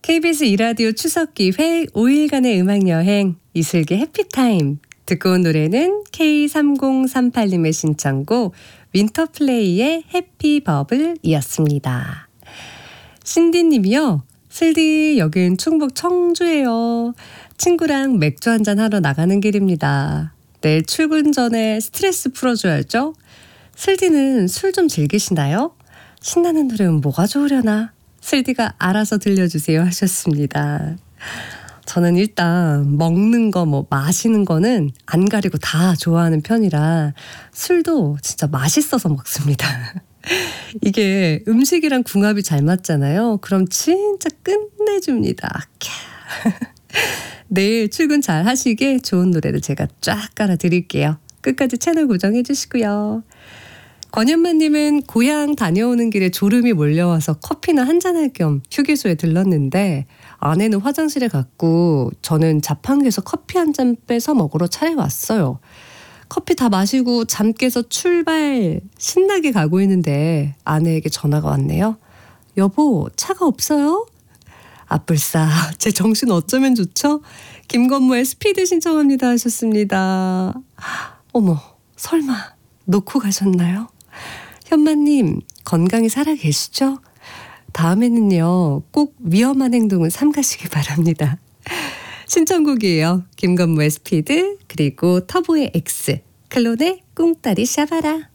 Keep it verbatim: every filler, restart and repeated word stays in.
케이비에스 이 라디오 추석 기획 오 일간의 음악여행 이슬기 해피타임. 듣고 온 노래는 케이 삼공삼팔님의 신청곡 윈터플레이의 해피버블이었습니다. 신디님이요. 슬디 여긴 충북 청주예요. 친구랑 맥주 한잔 하러 나가는 길입니다. 내일 출근 전에 스트레스 풀어줘야죠. 슬디는 술 좀 즐기시나요? 신나는 노래는 뭐가 좋으려나? 슬디가 알아서 들려주세요 하셨습니다. 저는 일단 먹는 거, 뭐 마시는 거는 안 가리고 다 좋아하는 편이라 술도 진짜 맛있어서 먹습니다. 이게 음식이랑 궁합이 잘 맞잖아요. 그럼 진짜 끝내줍니다. 내일 출근 잘 하시게 좋은 노래를 제가 쫙 깔아드릴게요. 끝까지 채널 고정해 주시고요. 권현만님은 고향 다녀오는 길에 졸음이 몰려와서 커피나 한잔할 겸 휴게소에 들렀는데 아내는 화장실에 갔고 저는 자판기에서 커피 한 잔 빼서 먹으러 차에 왔어요. 커피 다 마시고 잠 깨서 출발 신나게 가고 있는데 아내에게 전화가 왔네요. 여보, 차가 없어요? 아뿔싸, 제 정신 어쩌면 좋죠? 김건모의 스피드 신청합니다 하셨습니다. 어머, 설마 놓고 가셨나요? 현마님, 건강히 살아계시죠? 다음에는요, 꼭 위험한 행동은 삼가시기 바랍니다. 신청곡이에요. 김건모의 스피드, 그리고 터보의 X, 클론의 꿍따리 샤바라.